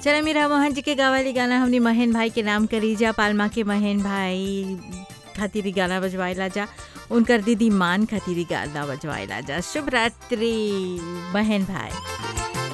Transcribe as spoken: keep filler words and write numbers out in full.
चला मेरा मोहन जी के गावाली गाना हमने महेन भाई के नाम करी जा। पालमा के महेन भाई खातिर गाना बजवाइला जा। उनकर दीदी मान खातिर गाना बजवाइला जा। शुभ रात्रि महेन भाई।